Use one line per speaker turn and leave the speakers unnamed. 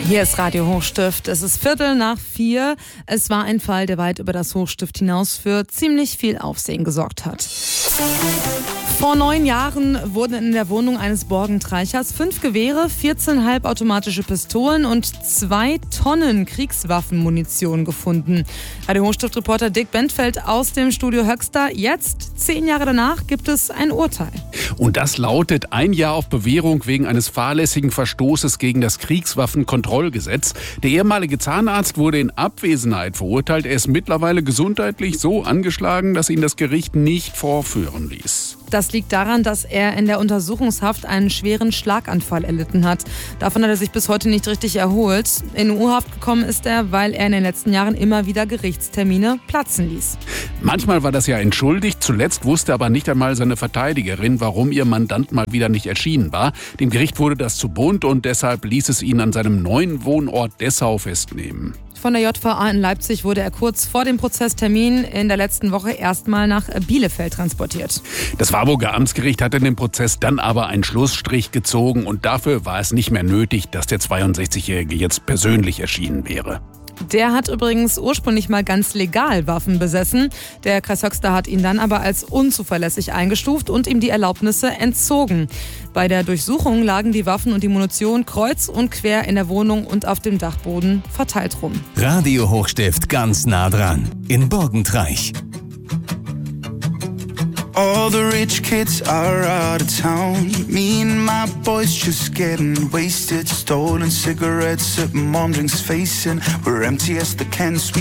Hier ist Radio Hochstift. Es ist 4:15. Es war ein Fall, der weit über das Hochstift hinaus für ziemlich viel Aufsehen gesorgt hat. Vor 9 Jahren wurden in der Wohnung eines Borgentreichers 5 Gewehre, 14 halbautomatische Pistolen und 2 Tonnen Kriegswaffenmunition gefunden. Radio Hochstift-Reporter Dick Bentfeld aus dem Studio Höxter. Jetzt, 10 Jahre danach, gibt es ein Urteil.
Und das lautet 1 Jahr auf Bewährung wegen eines fahrlässigen Verstoßes gegen das Kriegswaffenkontrollgesetz. Der ehemalige Zahnarzt wurde in Abwesenheit verurteilt. Er ist mittlerweile gesundheitlich so angeschlagen, dass ihn das Gericht nicht vorführen ließ.
Das liegt daran, dass er in der Untersuchungshaft einen schweren Schlaganfall erlitten hat. Davon hat er sich bis heute nicht richtig erholt. In U-Haft gekommen ist er, weil er in den letzten Jahren immer wieder Gerichtstermine platzen ließ.
Manchmal war das ja entschuldigt. Zuletzt wusste aber nicht einmal seine Verteidigerin, warum ihr Mandant mal wieder nicht erschienen war. Dem Gericht wurde das zu bunt und deshalb ließ es ihn an seinem neuen Wohnort Dessau festnehmen.
Von der JVA in Leipzig wurde er kurz vor dem Prozesstermin in der letzten Woche erstmal nach Bielefeld transportiert.
Das Warburger Amtsgericht hat in dem Prozess dann aber einen Schlussstrich gezogen und dafür war es nicht mehr nötig, dass der 62-Jährige jetzt persönlich erschienen wäre.
Der hat übrigens ursprünglich mal ganz legal Waffen besessen. Der Kreis Höxter hat ihn dann aber als unzuverlässig eingestuft und ihm die Erlaubnisse entzogen. Bei der Durchsuchung lagen die Waffen und die Munition kreuz und quer in der Wohnung und auf dem Dachboden verteilt rum.
Radio Hochstift ganz nah dran. In Borgentreich.
All the rich kids are out of town. Me and my boys just getting wasted. Stolen cigarettes at mom drinks facing. We're empty as the cans.